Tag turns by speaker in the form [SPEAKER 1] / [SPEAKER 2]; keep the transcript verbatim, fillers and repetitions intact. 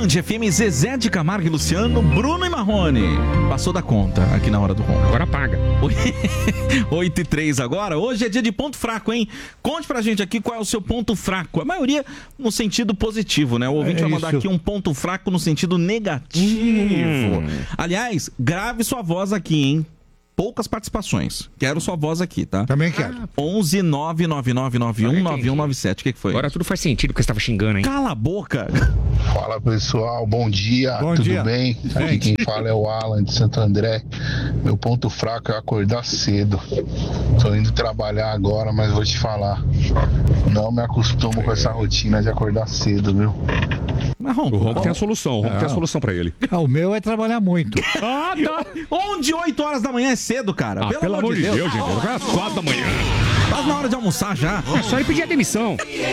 [SPEAKER 1] Band F M, Zezé de Camargo e Luciano, Bruno e Marrone. Passou da conta aqui na hora do ronco.
[SPEAKER 2] Agora paga.
[SPEAKER 1] oito e três agora. Hoje é dia de ponto fraco, hein? Conte pra gente aqui qual é o seu ponto fraco. A maioria no sentido positivo, né? O ouvinte é vai mandar isso. aqui um ponto fraco no sentido negativo. Hum. Aliás, grave sua voz aqui, hein? Poucas participações. Quero sua voz aqui, tá?
[SPEAKER 3] Também quero.
[SPEAKER 1] Ah, onze nove nove nove nove um nove um nove sete. O que, que foi?
[SPEAKER 2] Agora tudo faz sentido porque você estava xingando, hein?
[SPEAKER 1] Cala a boca.
[SPEAKER 4] Fala, pessoal. Bom dia.
[SPEAKER 3] Bom
[SPEAKER 4] Tudo
[SPEAKER 3] dia.
[SPEAKER 4] bem? Aqui quem fala é o Alan de Santo André. Meu ponto fraco é acordar cedo. Tô indo trabalhar agora, mas vou te falar. Não me acostumo com essa rotina de acordar cedo, viu?
[SPEAKER 2] Mas, Ronco, o Ronco tem a solução. O Ronco tem a solução pra ele.
[SPEAKER 3] Ah, o meu é trabalhar muito.
[SPEAKER 1] Ah, tá. Onde oito horas da manhã é cedo, cara?
[SPEAKER 2] Ah, pelo, pelo amor de Deus, Deus gente. É às quatro da manhã.
[SPEAKER 1] Tá na hora de almoçar já.
[SPEAKER 2] É só ele pedir a demissão.